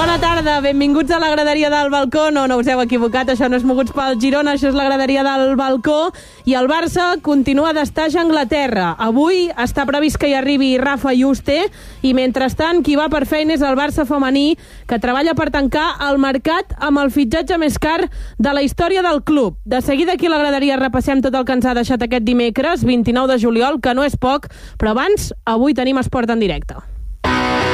Bona tarda, benvinguts a la graderia del balcó. No us heu equivocat, això no és Moguts pel Girona, això és la graderia del balcó. I el Barça continua d'estatge a Anglaterra. Avui està previst que hi arribi Rafa Yuste i mentrestant qui va per feina és el Barça femení, que treballa per tancar el mercat amb el fitxatge més car de la història del club. De seguida aquí a la graderia repassem tot el que ens ha deixat aquest dimecres, 29 de juliol, que no és poc, però abans avui tenim esport en directe.